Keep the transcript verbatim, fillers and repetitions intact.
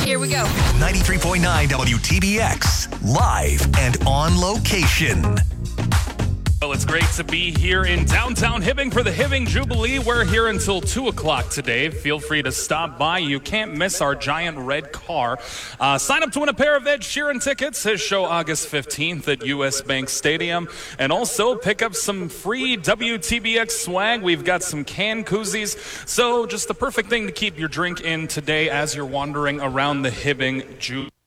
Here we go. ninety-three point nine W T B X, live and on location. Well, it's great to be here in downtown Hibbing for the Hibbing Jubilee. We're here until two o'clock today. Feel free to stop by. You can't miss our giant red car. Uh, sign up to win a pair of Ed Sheeran tickets. His show August fifteenth at U S Bank Stadium. And also pick up some free W T B X swag. We've got some can koozies. So just the perfect thing to keep your drink in today as you're wandering around the Hibbing Jubilee.